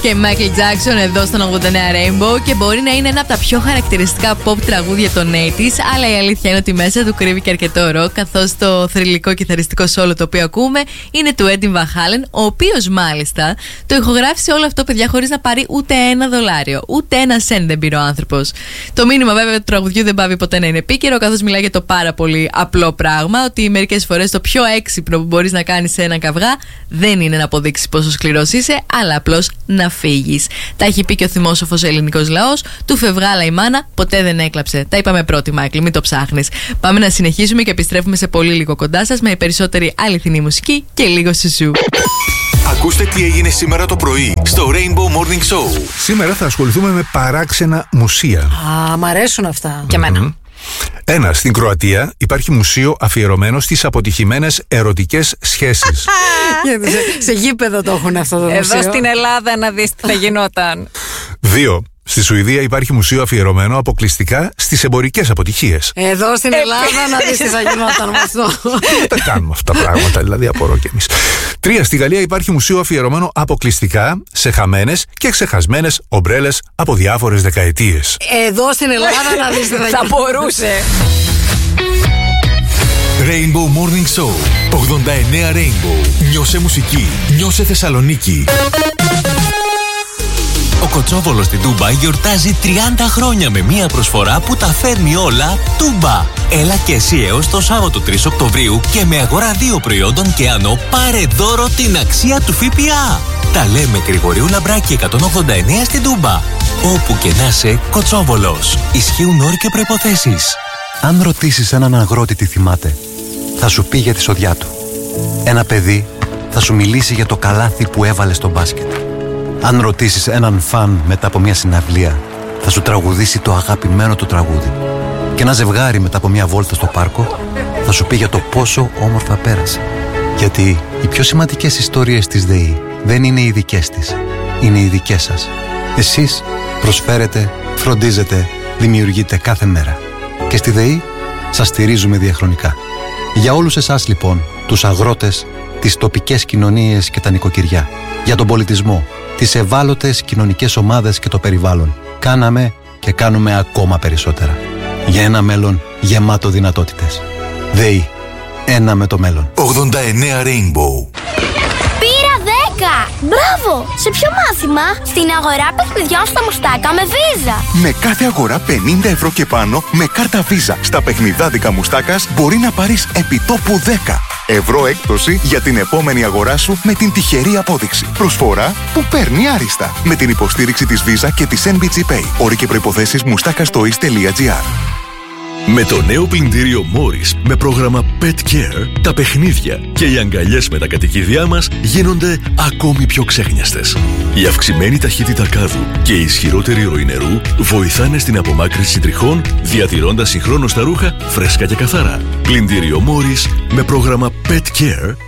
και Michael Jackson εδώ στον 89 Rainbow, και μπορεί να είναι ένα από τα πιο χαρακτηριστικά pop τραγούδια των 80's, αλλά η αλήθεια είναι ότι μέσα του κρύβει και αρκετό ροκ, καθώς το θρυλικό κιθαριστικό σόλο το οποίο ακούμε είναι του Eddie Van Halen, ο οποίος μάλιστα το ηχογράφησε όλο αυτό, παιδιά, χωρίς να πάρει ούτε $1, ούτε ένα σεν δεν πήρε ο άνθρωπος. Το μήνυμα βέβαια του τραγουδιού δεν πάβει ποτέ να είναι επίκαιρο, καθώς μιλάει για το πάρα πολύ απλό πράγμα ότι μερικές φορές το πιο έξυπνο που μπορείς να κάνεις σε έναν καυγά δεν είναι να αποδείξεις πόσο σκληρός είσαι, αλλά απλώς να φύγεις. Τα έχει πει και ο θυμόσοφος ελληνικός λαός, του φευγάλα η μάνα ποτέ δεν έκλαψε. Τα είπαμε πρώτη, Μάικλ, μην το ψάχνεις. Πάμε να συνεχίσουμε και επιστρέφουμε σε πολύ λίγο κοντά σας με περισσότερη αληθινή μουσική και λίγο σουσού. Ακούστε τι έγινε σήμερα το πρωί στο Rainbow Morning Show. Σήμερα θα ασχοληθούμε με παράξενα μουσεία. Μ' αρέσουν αυτά. Και εμένα. Ένα, στην Κροατία υπάρχει μουσείο αφιερωμένο στις αποτυχημένες ερωτικές σχέσεις. Σε γήπεδο το έχουν αυτό το μουσείο. Εδώ στην Ελλάδα να δεις τι θα γινόταν. 2. Στη Σουηδία υπάρχει μουσείο αφιερωμένο αποκλειστικά στις εμπορικές αποτυχίες. Εδώ στην Ελλάδα να δεις τι θα γινόταν με αυτό. Δεν κάνουμε αυτά τα πράγματα, δηλαδή απορώ κι εμείς. 3. Στη Γαλλία υπάρχει μουσείο αφιερωμένο αποκλειστικά σε χαμένες και ξεχασμένες ομπρέλες από διάφορες δεκαετίες. Εδώ στην Ελλάδα να δεις τι θα γινόταν. Θα μπορούσε. Rainbow Morning Show 89 Rainbow. Νιώσε μουσική, νιώσε Θεσσαλονίκη. Ο Κοτσόβολος στην Τούμπα γιορτάζει 30 χρόνια με μία προσφορά που τα φέρνει όλα Τούμπα. Έλα και εσύ έως το Σάββατο 3 Οκτωβρίου και με αγορά 2 προϊόντων και άνω πάρε δώρο την αξία του ΦΠΑ. Τα λέμε Γρηγορίου Λαμπράκη 189 στην Τούμπα. Όπου και να είσαι, Κοτσόβολος. Ισχύουν όροι και προϋποθέσεις. Αν ρωτήσεις έναν αγρότη τι θυμάται, θα σου πει για τη σοδιά του. Ένα παιδί θα σου μιλήσει για το καλάθι που έβαλε στο μπάσκετ. Αν ρωτήσεις έναν φαν μετά από μια συναυλία, θα σου τραγουδήσει το αγαπημένο του τραγούδι. Και ένα ζευγάρι μετά από μια βόλτα στο πάρκο θα σου πει για το πόσο όμορφα πέρασε. Γιατί οι πιο σημαντικές ιστορίες της ΔΕΗ δεν είναι οι δικές της, είναι οι δικές σας. Εσείς προσφέρετε, φροντίζετε, δημιουργείτε κάθε μέρα. Και στη ΔΕΗ σας στηρίζουμε διαχρονικά. Για όλους εσάς λοιπόν, τους αγρότες, τις τοπικές κοινωνίες και τα νοικοκυριά, για τον πολιτισμό, τις ευάλωτες κοινωνικές ομάδες και το περιβάλλον, κάναμε και κάνουμε ακόμα περισσότερα. Για ένα μέλλον γεμάτο δυνατότητες. ΔΕΗ. Ένα με το μέλλον. 89 Rainbow. Πήρα 10! Μπράβο! Σε ποιο μάθημα? Στην αγορά παιχνιδιών στα Μουστάκα με Visa. Με κάθε αγορά 50 ευρώ και πάνω με κάρτα Visa στα παιχνιδάδικα Μουστάκας μπορεί να πάρεις επιτόπου 10 ευρώ έκπτωση για την επόμενη αγορά σου με την τυχερή απόδειξη. Προσφορά που παίρνει άριστα. Με την υποστήριξη της Visa και της NBG Pay. Όροι και προϋποθέσεις mustakastois.gr. Με το νέο πλυντήριο Morris με πρόγραμμα Pet Care, τα παιχνίδια και οι αγκαλιές με τα κατοικίδια μας γίνονται ακόμη πιο ξέχνιαστες. Η αυξημένη ταχύτητα κάδου και η ισχυρότερη ροή νερού βοηθάνε στην απομάκρυνση τριχών, διατηρώντας συγχρόνως τα ρούχα φρέσκα και καθαρά. Πλυντήριο Morris με πρόγραμμα Pet Care